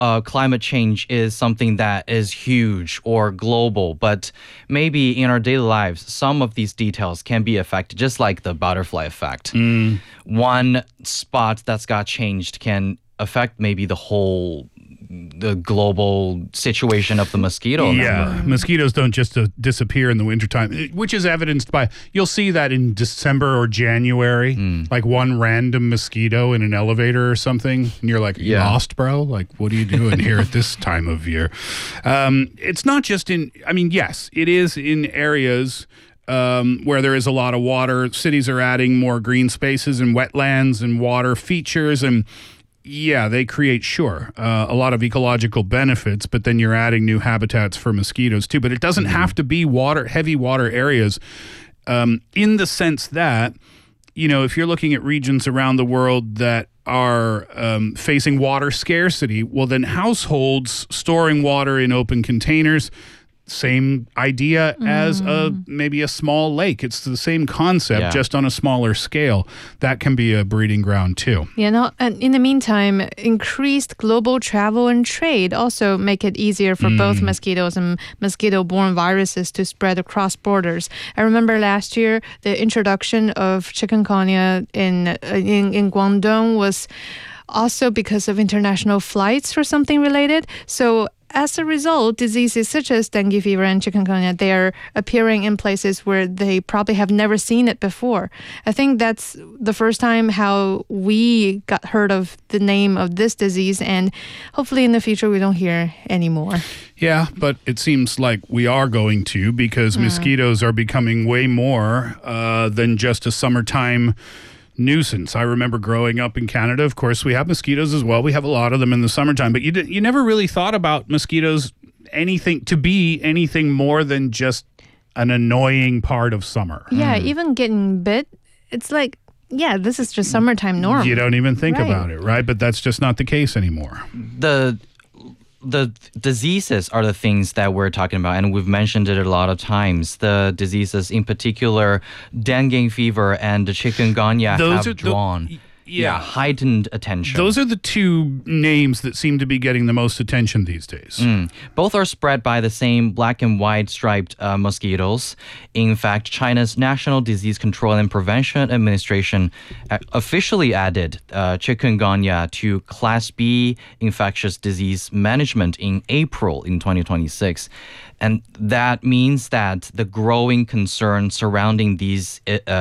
climate change is something that is huge or global, but maybe in our daily lives, some of these details can be affected, just like the butterfly effect. One spot that's got changed can affect maybe the global situation of the mosquito number. Mosquitoes don't just disappear in the wintertime, which is evidenced by, you'll see that in December or January, like one random mosquito in an elevator or something, and you're like, you lost, bro? Like, what are you doing here at this time of year? It's not just yes, it is in areas where there is a lot of water. Cities are adding more green spaces and wetlands and water features, and they create, a lot of ecological benefits, but then you're adding new habitats for mosquitoes too. But it doesn't have to be heavy water areas, in the sense that, if you're looking at regions around the world that are facing water scarcity, well, then households storing water in open containers, same idea as maybe a small lake. It's the same concept, just on a smaller scale. That can be a breeding ground too. And in the meantime, increased global travel and trade also make it easier for both mosquitoes and mosquito-borne viruses to spread across borders. I remember last year, the introduction of chikungunya in Guangdong was also because of international flights or something related. So as a result, diseases such as dengue fever and chikungunya, they are appearing in places where they probably have never seen it before. I think that's the first time how we got heard of the name of this disease, and hopefully in the future we don't hear anymore. Yeah, but it seems like we are going to, because mosquitoes are becoming way more than just a summertime nuisance. I remember growing up in Canada, of course, we have mosquitoes as well. We have a lot of them in the summertime, but you never really thought about mosquitoes anything more than just an annoying part of summer. Yeah, even getting bit, it's like, this is just summertime norm. You don't even think about it, right? But that's just not the case anymore. The diseases are the things that we're talking about, and we've mentioned it a lot of times. The diseases, in particular, dengue fever and chikungunya, have drawn heightened attention. Those are the two names that seem to be getting the most attention these days. Both are spread by the same black and white striped mosquitoes. In fact, China's National Disease Control and Prevention Administration officially added chikungunya to Class B infectious disease management in April in 2026. And that means that the growing concern surrounding these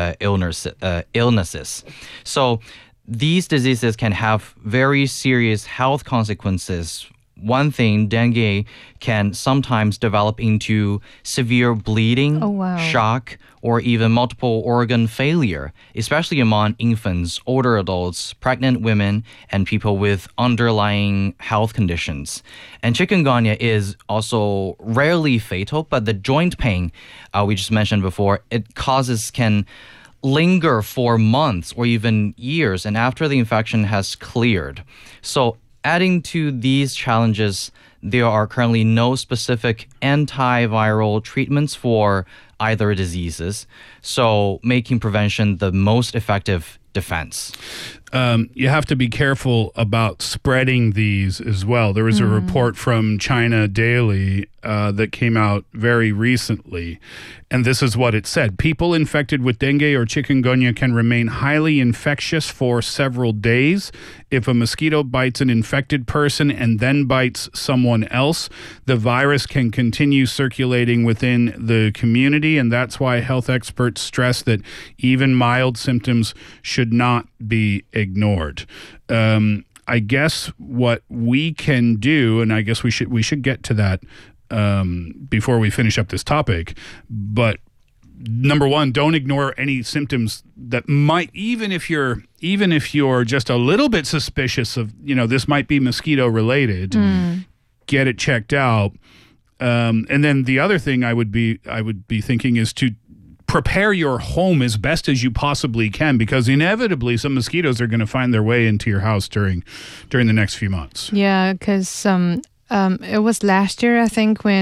illnesses. So these diseases can have very serious health consequences. One thing, dengue can sometimes develop into severe bleeding, shock, or even multiple organ failure, especially among infants, older adults, pregnant women, and people with underlying health conditions. And chikungunya is also rarely fatal, but the joint pain we just mentioned before, can linger for months or even years, and after the infection has cleared. So adding to these challenges, there are currently no specific antiviral treatments for either diseases, so making prevention the most effective defense. You have to be careful about spreading these as well. There was a report from China Daily that came out very recently, and this is what it said. People infected with dengue or chikungunya can remain highly infectious for several days. If a mosquito bites an infected person and then bites someone else, the virus can continue circulating within the community, and that's why health experts stress that even mild symptoms should not be ignored. I guess what we can do, and I guess we should get to that before we finish up this topic, but number one, don't ignore any symptoms that might, even if you're just a little bit suspicious of, this might be mosquito related, get it checked out. And then the other thing I would be thinking is to prepare your home as best as you possibly can, because inevitably some mosquitoes are going to find their way into your house during the next few months. Yeah, because it was last year, I think, when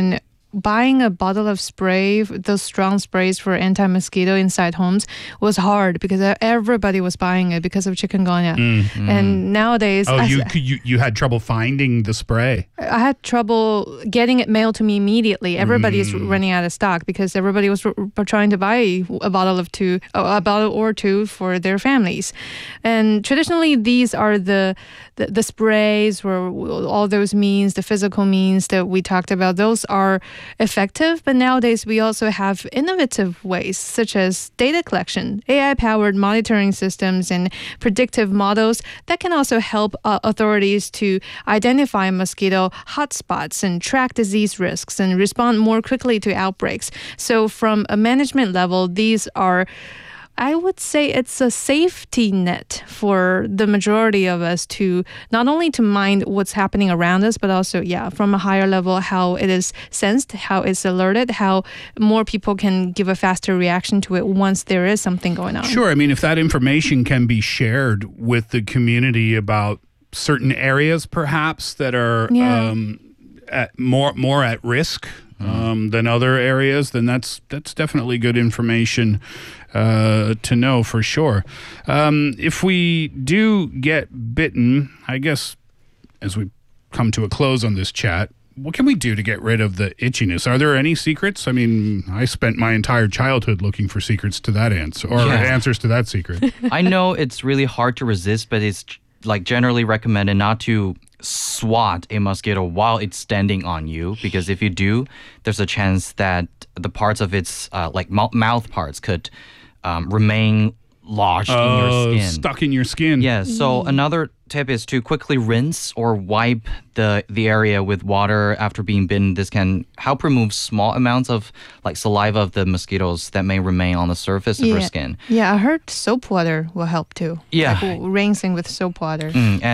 buying a bottle of spray, those strong sprays for anti-mosquito inside homes was hard because everybody was buying it because of chikungunya. And nowadays... you had trouble finding the spray? I had trouble getting it mailed to me immediately. Everybody is running out of stock because everybody was trying to buy a bottle or two for their families. And traditionally, these are the sprays or all those means, the physical means that we talked about. Those are effective, but nowadays we also have innovative ways such as data collection, AI-powered monitoring systems, and predictive models that can also help authorities to identify mosquito hotspots and track disease risks and respond more quickly to outbreaks. So from a management level, these are, I would say, it's a safety net for the majority of us to not only to mind what's happening around us, but also, from a higher level, how it is sensed, how it's alerted, how more people can give a faster reaction to it once there is something going on. Sure. I mean, if that information can be shared with the community about certain areas, perhaps, that are more at risk than other areas, then that's definitely good information to know for sure. If we do get bitten, I guess as we come to a close on this chat, what can we do to get rid of the itchiness? Are there any secrets? I mean, I spent my entire childhood looking for secrets to that answer, or answers to that secret. I know it's really hard to resist, but it's like generally recommended not to swat a mosquito while it's standing on you, because if you do, there's a chance that the parts of its mouth parts could remain lodged in your skin. Stuck in your skin. Yes. So another tip is to quickly rinse or wipe the area with water after being bitten. This can help remove small amounts of saliva of the mosquitoes that may remain on the surface of your skin. Yeah, I heard soap water will help too. Yeah. Rinsing with soap water.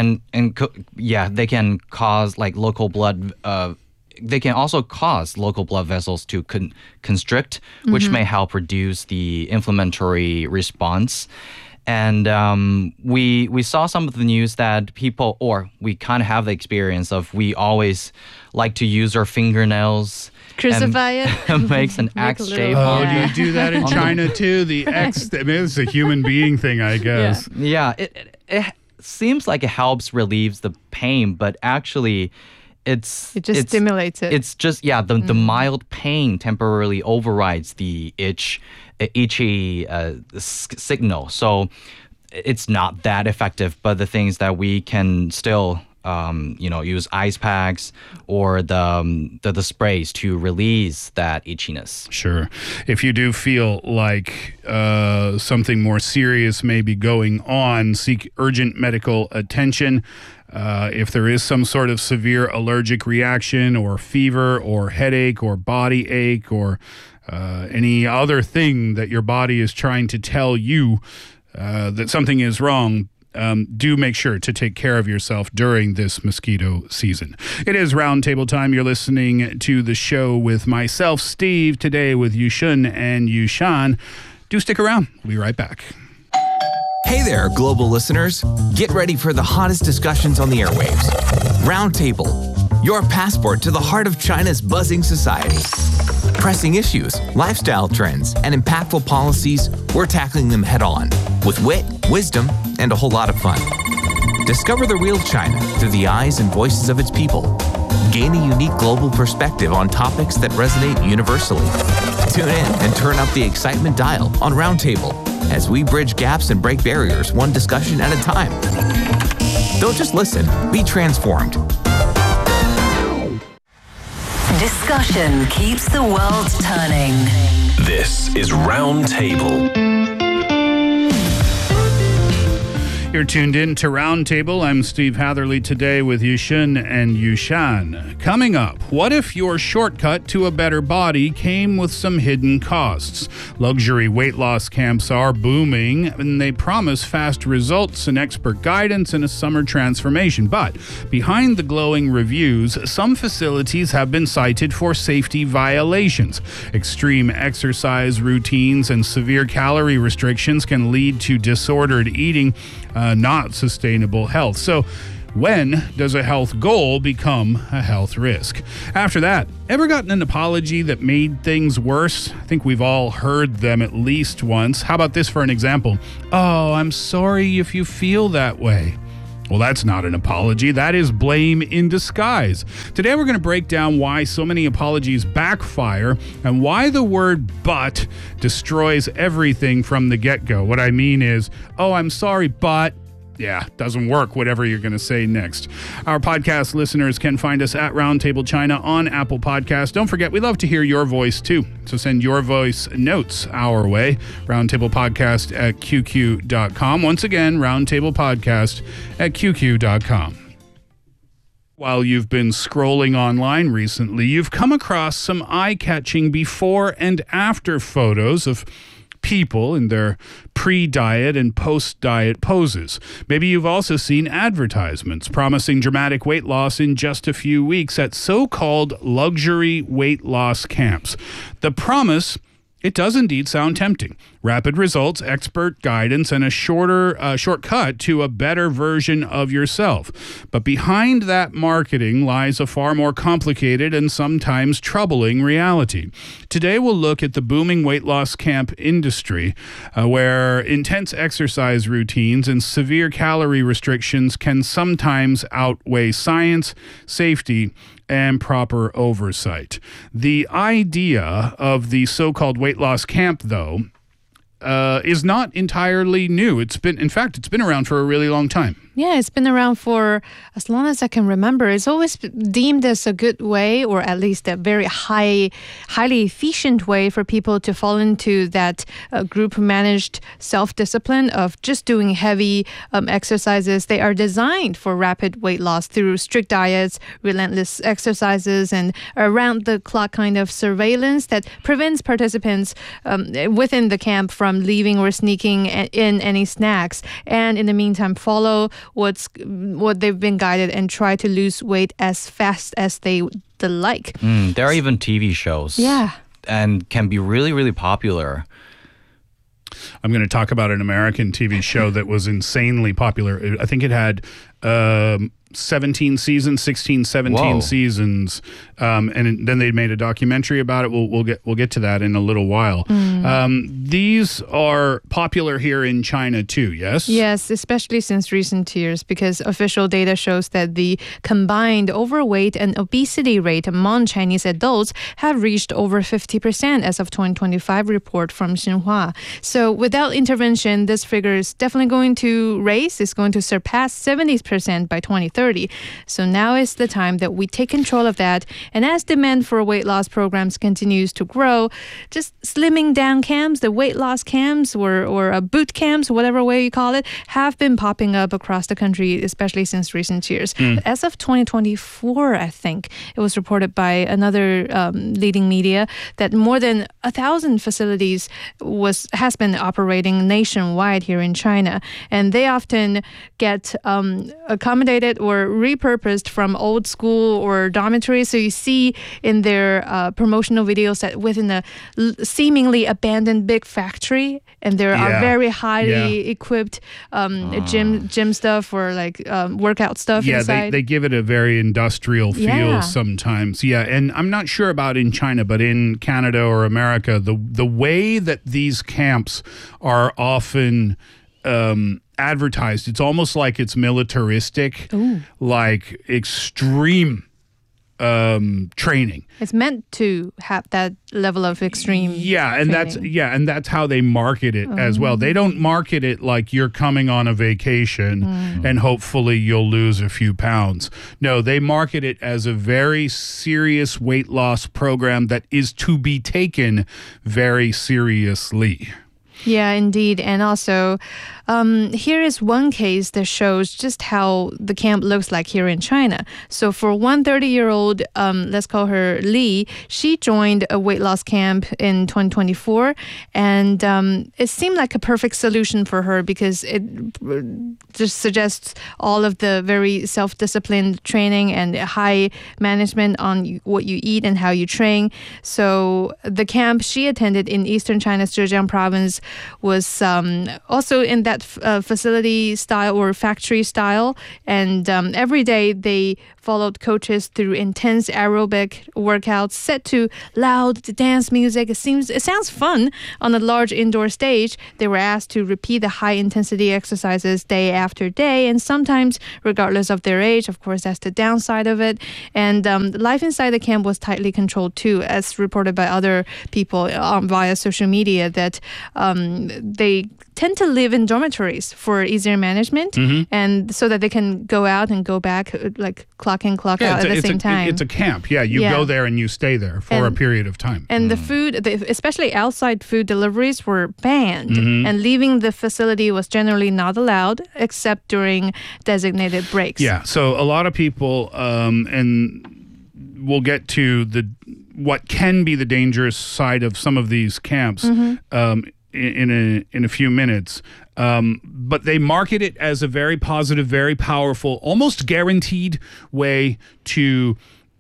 They can cause local blood they can also cause local blood vessels to constrict, which may help reduce the inflammatory response. And we saw some of the news that people, or we kind of have the experience of, we always like to use our fingernails. Crucify it. Makes an X shape. Oh, do you do that in China too? The X, I mean, it's a human being thing, I guess. Yeah, it seems like it helps relieve the pain, but actually it just stimulates it. It's just, the mild pain temporarily overrides the itchy signal. So it's not that effective, but the things that we can still use ice packs or the sprays to release that itchiness. Sure. If you do feel like something more serious may be going on, seek urgent medical attention. If there is some sort of severe allergic reaction or fever or headache or body ache or any other thing that your body is trying to tell you that something is wrong, do make sure to take care of yourself during this mosquito season. It is Roundtable time. You're listening to the show with myself, Steve, today with Yushun and Yushan. Do stick around. We'll be right back. Hey there, global listeners. Get ready for the hottest discussions on the airwaves. Roundtable, your passport to the heart of China's buzzing society. Pressing issues, lifestyle trends, and impactful policies, we're tackling them head on with wit, wisdom, and a whole lot of fun. Discover the real China through the eyes and voices of its people. Gain a unique global perspective on topics that resonate universally. Tune in and turn up the excitement dial on Roundtable as we bridge gaps and break barriers one discussion at a time. Don't just listen, be transformed. Discussion keeps the world turning. This is Roundtable. You're tuned in to Roundtable. I'm Steve Hatherley today with Yushun and Yushan. Coming up, what if your shortcut to a better body came with some hidden costs? Luxury weight loss camps are booming, and they promise fast results and expert guidance in a summer transformation. But behind the glowing reviews, some facilities have been cited for safety violations. Extreme exercise routines and severe calorie restrictions can lead to disordered eating, not sustainable health. So When does a health goal become a health risk? After that, ever gotten an apology that made things worse? I think we've all heard them at least once. How about this for an example? Oh, I'm sorry if you feel that way. Well, that's not an apology. That is blame in disguise. Today, we're going to break down why so many apologies backfire and why the word but destroys everything from the get-go. What I mean is, oh, I'm sorry, but... yeah, doesn't work, whatever you're going to say next. Our podcast listeners can find us at Roundtable China on Apple Podcasts. Don't forget, we love to hear your voice too. So send your voice notes our way. Roundtablepodcast at QQ.com. Once again, Roundtablepodcast at QQ.com. While you've been scrolling online recently, you've come across some eye-catching before and after photos of people in their pre-diet and post-diet poses. Maybe you've also seen advertisements promising dramatic weight loss in just a few weeks at so-called luxury weight loss camps. The promise, it does indeed sound tempting. Rapid results, expert guidance, and a shortcut to a better version of yourself. But behind that marketing lies a far more complicated and sometimes troubling reality. Today we'll look at the booming weight loss camp industry, where intense exercise routines and severe calorie restrictions can sometimes outweigh science, safety, and proper oversight. The idea of the so-called weight loss camp, though, is not entirely new. It's been around for a really long time. Yeah, it's been around for as long as I can remember. It's always deemed as a good way, or at least a very highly efficient way for people to fall into that group-managed self-discipline of just doing heavy exercises. They are designed for rapid weight loss through strict diets, relentless exercises, and around-the-clock kind of surveillance that prevents participants within the camp from leaving or sneaking in any snacks. And in the meantime, follow what they've been guided and try to lose weight as fast as they like. There are even TV shows. Yeah. And can be really, really popular. I'm going to talk about an American TV show that was insanely popular. I think it had 17 seasons, 16, 17 seasons, and then they made a documentary about it. We'll get to that in a little while. These are popular here in China too, yes? Yes, especially since recent years, because official data shows that the combined overweight and obesity rate among Chinese adults have reached over 50% as of 2025 report from Xinhua. So without intervention, this figure is definitely going to raise. It's going to surpass 70% by 2030. So now is the time that we take control of that. And as demand for weight loss programs continues to grow, just slimming down camps, the weight loss camps or boot camps, whatever way you call it, have been popping up across the country, especially since recent years. As of 2024, I think, it was reported by another leading media that more than 1,000 facilities has been operating nationwide here in China. And they often get accommodated or repurposed from old school or dormitories. So you see in their promotional videos that within a seemingly abandoned big factory, and there are very highly equipped gym stuff or like workout stuff inside. They give it a very industrial feel sometimes. Yeah, and I'm not sure about in China, but in Canada or America, the way that these camps are often advertised, it's almost like it's militaristic. Like extreme training. It's meant to have that level of extreme and that's how they market it as well. They don't market it like you're coming on a vacation and hopefully you'll lose a few pounds. No, they market it as a very serious weight loss program that is to be taken very seriously. Yeah, indeed. And also, here is one case that shows just how the camp looks like here in China. So for one 30-year-old, let's call her Li, she joined a weight loss camp in 2024. And it seemed like a perfect solution for her because it just suggests all of the very self-disciplined training and high management on what you eat and how you train. So the camp she attended in eastern China's Zhejiang province was also in that facility style or factory style. And every day they followed coaches through intense aerobic workouts set to loud dance music. It sounds fun on a large indoor stage. They were asked to repeat the high-intensity exercises day after day, and sometimes regardless of their age. Of course, that's the downside of it. And life inside the camp was tightly controlled too, as reported by other people via social media, that they tend to live in dormitories for easier management, and so that they can go out and go back, like clock in, clock out at the same time. It's a camp. Yeah, you go there and you stay there for a period of time. And the food, especially outside food deliveries, were banned, and leaving the facility was generally not allowed except during designated breaks. Yeah, so a lot of people, and we'll get to what can be the dangerous side of some of these camps in a few minutes. But they market it as a very positive, very powerful, almost guaranteed way to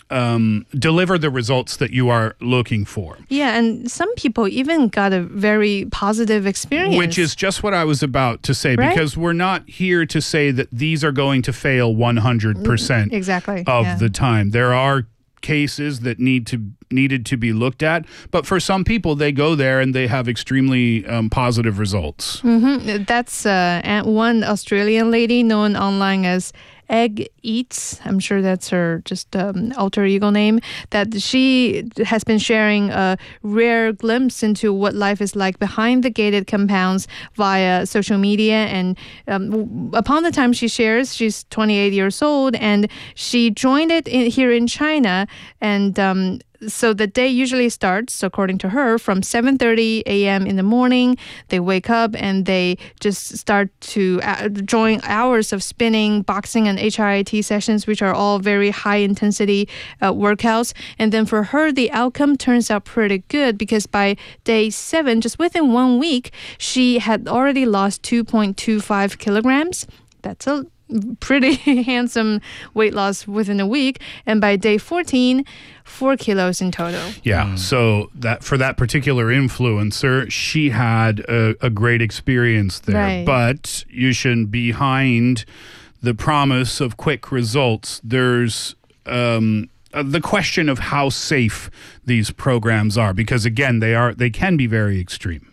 deliver the results that you are looking for. Yeah, and some people even got a very positive experience. Which is just what I was about to say, right? Because we're not here to say that these are going to fail 100% exactly. of the time. There are cases that needed to be looked at, but for some people, they go there and they have extremely positive results. That's one Australian lady known online as Egg Eats. I'm sure that's her just alter ego name. That she has been sharing a rare glimpse into what life is like behind the gated compounds via social media. And upon the time she shares, she's 28 years old, and she joined it here in China. And so the day usually starts, according to her, from 7:30 a.m. in the morning. They wake up and they just start to join hours of spinning, boxing, and HIIT sessions, which are all very high-intensity workouts. And then for her, the outcome turns out pretty good, because by day 7, just within 1 week, she had already lost 2.25 kilograms. That's a pretty handsome weight loss within a week. And by day 14, 4 kilos in total. Yeah, so that for that particular influencer, she had a great experience there. Right. But you shouldn't behind the promise of quick results. There's the question of how safe these programs are, because again, they can be very extreme.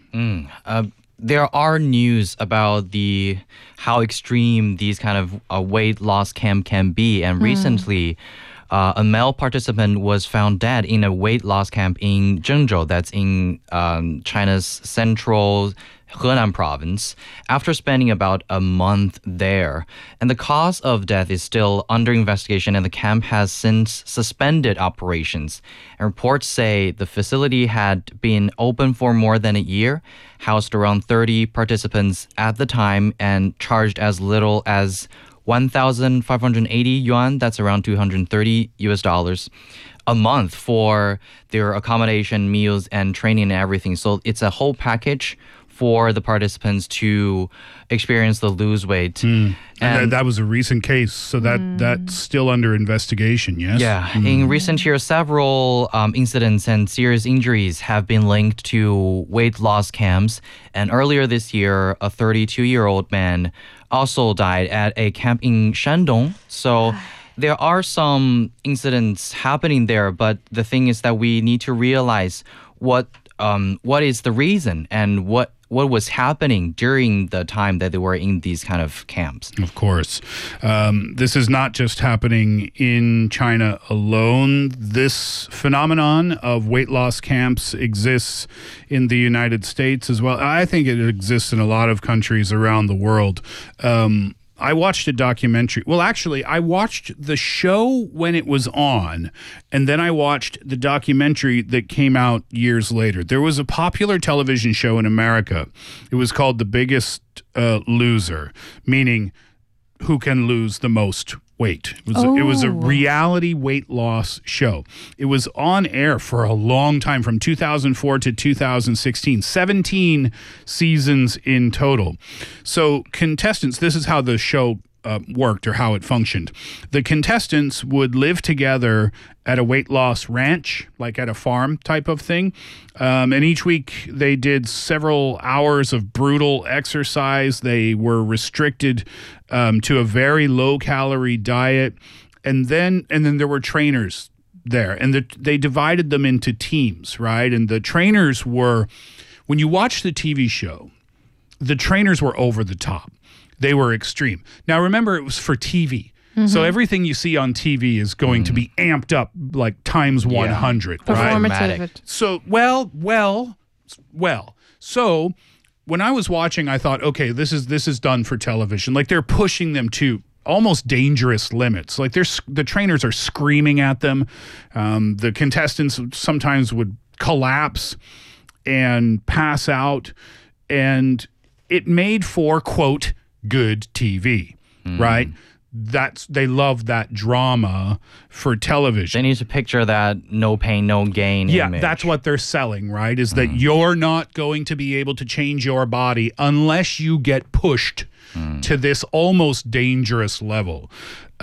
There are news about how extreme these kind of weight loss camp can be, and recently a male participant was found dead in a weight loss camp in Zhengzhou, that's in China's central Henan province, after spending about a month there. And the cause of death is still under investigation, and the camp has since suspended operations. And reports say the facility had been open for more than a year, housed around 30 participants at the time, and charged as little as 1,580 yuan, that's around $230 a month for their accommodation, meals, and training and everything. So it's a whole package for the participants to experience the lose weight. And that was a recent case, so that's still under investigation, yes? Yeah. In recent years, several incidents and serious injuries have been linked to weight loss camps. And earlier this year, a 32-year-old man also died at a camp in Shandong. So there are some incidents happening there, but the thing is that we need to realize what is the reason and what was happening during the time that they were in these kind of camps. Of course. This is not just happening in China alone. This phenomenon of weight loss camps exists in the United States as well. I think it exists in a lot of countries around the world. I watched a documentary. Well, actually, I watched the show when it was on, and then I watched the documentary that came out years later. There was a popular television show in America. It was called The Biggest Loser, meaning who can lose the most weight. It was a reality weight loss show. It was on air for a long time, from 2004 to 2016, 17 seasons in total. So contestants, this is how the show worked or how it functioned. The contestants would live together at a weight loss ranch, like at a farm type of thing. And each week they did several hours of brutal exercise. They were restricted to a very low calorie diet. And then there were trainers there, and they divided them into teams, right? And the trainers were, when you watch the TV show, the trainers were over the top. They were extreme. Now, remember, it was for TV. So everything you see on TV is going to be amped up like times 100, right? Performative. So, well. So when I was watching, I thought, okay, this is done for television. Like, they're pushing them to almost dangerous limits. Like, the trainers are screaming at them. The contestants sometimes would collapse and pass out, and it made for, quote, good TV, right? They love that drama for television. They need to picture that no pain, no gain image. That's what they're selling, right? Is that you're not going to be able to change your body unless you get pushed to this almost dangerous level.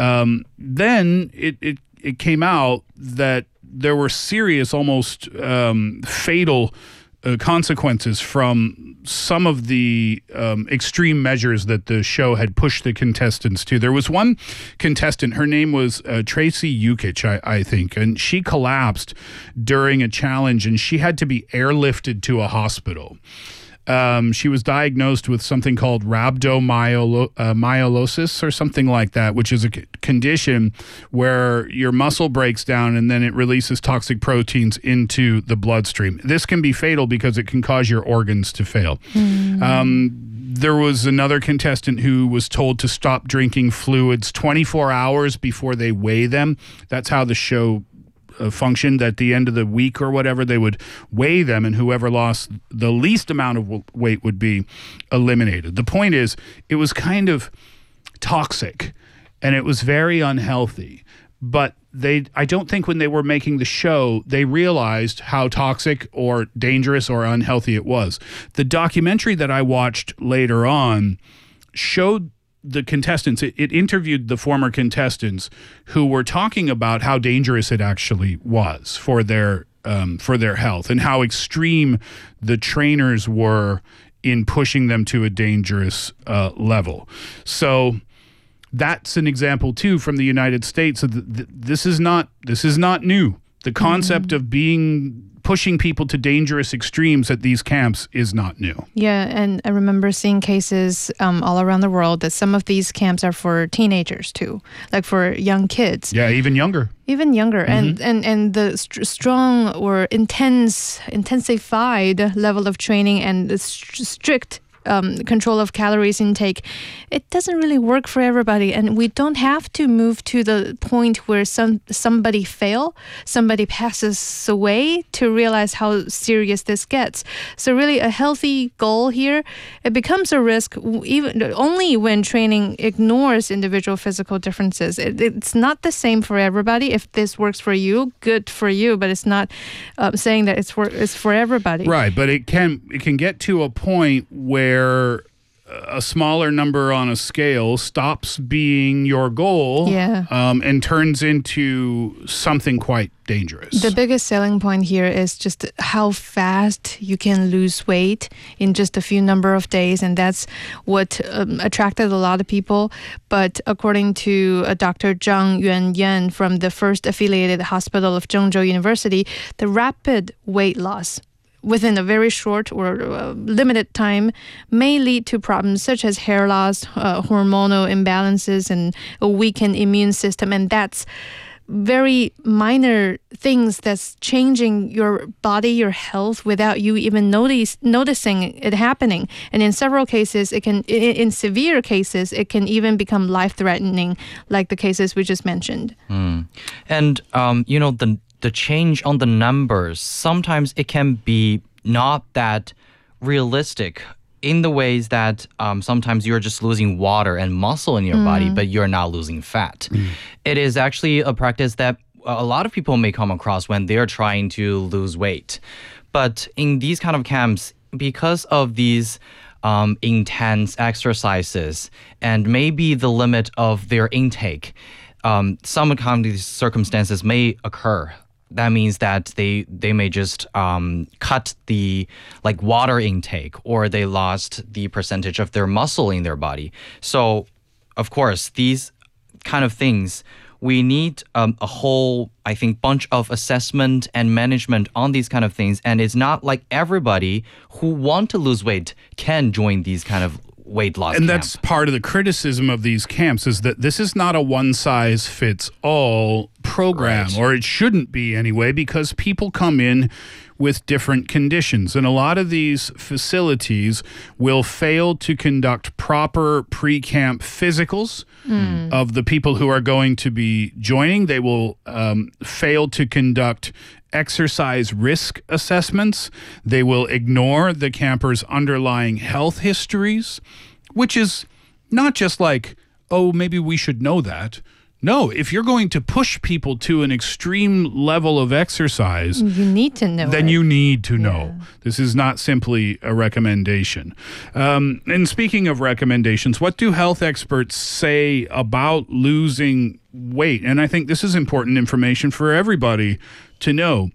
Then it came out that there were serious, almost fatal consequences from some of the extreme measures that the show had pushed the contestants to. There was one contestant, her name was Tracy Yukich, I think, and she collapsed during a challenge, and she had to be airlifted to a hospital. She was diagnosed with something called rhabdomyolysis or something like that, which is a condition where your muscle breaks down and then it releases toxic proteins into the bloodstream. This can be fatal because it can cause your organs to fail. There was another contestant who was told to stop drinking fluids 24 hours before they weigh them. That's how the show functioned. At the end of the week or whatever, they would weigh them, and whoever lost the least amount of weight would be eliminated. The point is, it was kind of toxic and it was very unhealthy, but I don't think when they were making the show, they realized how toxic or dangerous or unhealthy it was. The documentary that I watched later on showed the contestants, it interviewed the former contestants who were talking about how dangerous it actually was for their health and how extreme the trainers were in pushing them to a dangerous level. So that's an example too from the United States. So this is not new. The concept of pushing people to dangerous extremes at these camps is not new. Yeah, and I remember seeing cases all around the world that some of these camps are for teenagers too, like for young kids. Yeah, even younger. Even younger, and the strong or intensified level of training and the strict control of calories intake, it doesn't really work for everybody, and we don't have to move to the point where somebody passes away to realize how serious this gets. So really a healthy goal here, it becomes a risk even only when training ignores individual physical differences. It's not the same for everybody. If this works for you, good for you, but it's not saying that it's for everybody. Right, but it can get to a point where a smaller number on a scale stops being your goal and turns into something quite dangerous. The biggest selling point here is just how fast you can lose weight in just a few number of days, and that's what attracted a lot of people. But according to Dr. Zhang Yuanyan from the first affiliated hospital of Zhengzhou University, the rapid weight loss within a very short or limited time may lead to problems such as hair loss, hormonal imbalances, and a weakened immune system. And that's very minor things that's changing your body, your health, without you even noticing it happening. And in several cases, in severe cases, it can even become life-threatening, like the cases we just mentioned. And, the change on the numbers, sometimes it can be not that realistic in the ways that sometimes you're just losing water and muscle in your body, but you're not losing fat. It is actually a practice that a lot of people may come across when they're trying to lose weight. But in these kind of camps, because of these intense exercises and maybe the limit of their intake. Some of these circumstances may occur. That means that they may just cut the water intake, or they lost the percentage of their muscle in their body. So, of course, these kind of things, we need a whole, I think, bunch of assessment and management on these kind of things. And it's not like everybody who want to lose weight can join these kind of weight loss and camp. That's part of the criticism of these camps, is that this is not a one-size-fits-all program, Right. or it shouldn't be anyway, because people come in with different conditions. And a lot of these facilities will fail to conduct proper pre-camp physicals of the people who are going to be joining. They will fail to conduct exercise risk assessments. They will ignore the campers' underlying health histories, which is not just like, oh, maybe we should know that. No, if you're going to push people to an extreme level of exercise, You need to know then it. you need to know. This is not simply a recommendation. And speaking of recommendations, what do health experts say about losing weight? And I think this is important information for everybody to know.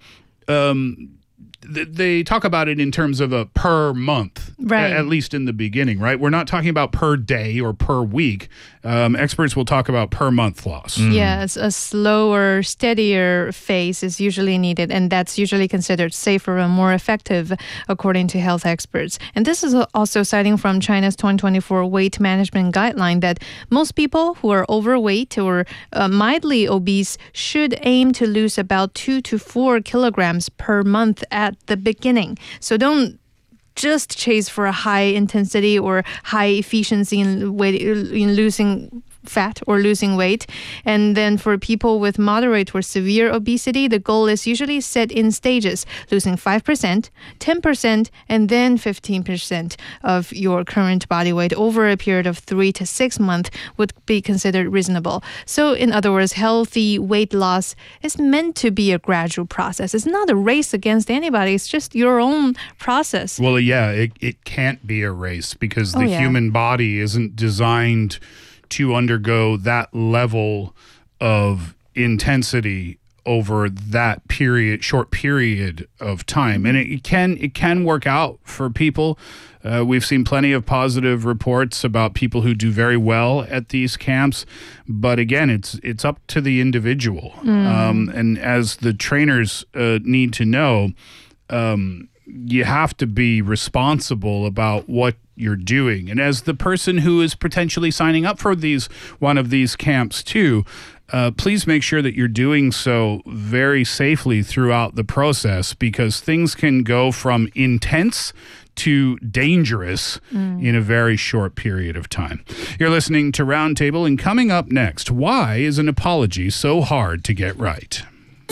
They talk about it in terms of a per month, Right. at least in the beginning, right? We're not talking about per day or per week. Experts will talk about per month loss. Yes, a slower, steadier phase is usually needed, and that's usually considered safer and more effective, according to health experts. And this is also citing from China's 2024 weight management guideline that most people who are overweight or mildly obese should aim to lose about 2 to 4 kilograms per month at the beginning. So don't just chase for a high intensity or high efficiency in losing fat or losing weight. And then for people with moderate or severe obesity, the goal is usually set in stages, losing 5%, 10%, and then 15% of your current body weight over a period of 3 to 6 months would be considered reasonable. So in other words, healthy weight loss is meant to be a gradual process. It's not a race against anybody. It's just your own process. Well, yeah, it can't be a race, because the Oh, yeah. human body isn't designed to undergo that level of intensity over that short period of time. And it can work out for people. We've seen plenty of positive reports about people who do very well at these camps, but again, it's up to the individual. And as the trainers need to know, you have to be responsible about what you're doing. And as the person who is potentially signing up for one of these camps too, please make sure that you're doing so very safely throughout the process, because things can go from intense to dangerous in a very short period of time. You're listening to Roundtable, and coming up next, why is an apology so hard to get right?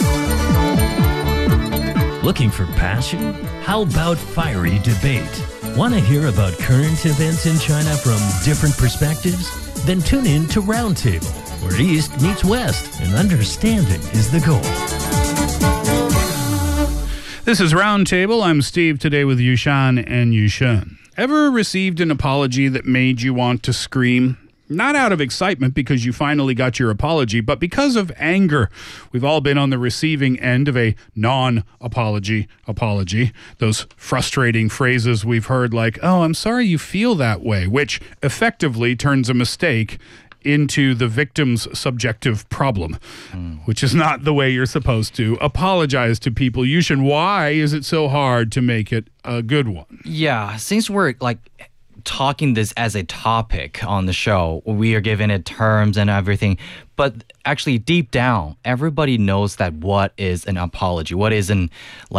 Looking for passion? How about fiery debate? Want to hear about current events in China from different perspectives? Then tune in to Roundtable, where East meets West and understanding is the goal. This is Roundtable. I'm Steve, today with Yushan and Yushun. Ever received an apology that made you want to scream? Not out of excitement because you finally got your apology, but because of anger. We've all been on the receiving end of a non-apology apology. Those frustrating phrases we've heard like, oh, I'm sorry you feel that way, which effectively turns a mistake into the victim's subjective problem, which is not the way you're supposed to apologize to people. Yushin, why is it so hard to make it a good one? Yeah, since we're talking this as a topic on the show, we are giving it terms and everything, but actually deep down everybody knows that what is an apology, what is an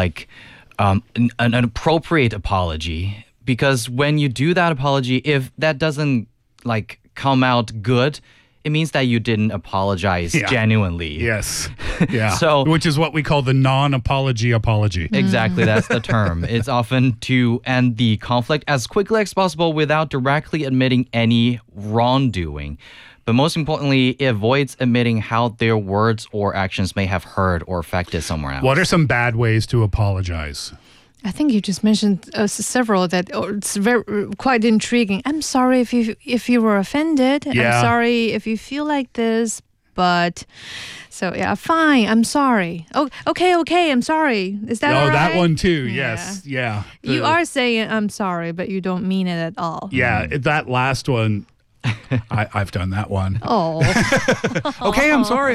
appropriate apology, because when you do that apology, if that doesn't come out good, it means that you didn't apologize genuinely. Yes. Yeah. So, which is what we call the non-apology apology. Exactly, that's the term. It's often to end the conflict as quickly as possible without directly admitting any wrongdoing. But most importantly, it avoids admitting how their words or actions may have hurt or affected someone else. What are some bad ways to apologize? I think you just mentioned several that it's quite intriguing. I'm sorry if you were offended. Yeah. I'm sorry if you feel like this, but so yeah, fine. I'm sorry. Oh, okay. I'm sorry. Is that all right? that one too. Yes. Yeah. You are saying I'm sorry, but you don't mean it at all. Yeah, that last one. I've done that one. Oh. Okay, I'm sorry.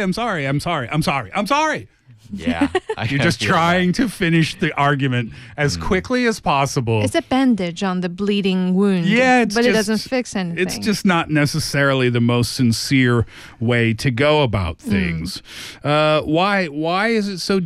Yeah. You're just trying to finish the argument as quickly as possible. It's a bandage on the bleeding wound. Yeah, but it doesn't fix anything. It's just not necessarily the most sincere way to go about things. Why is it so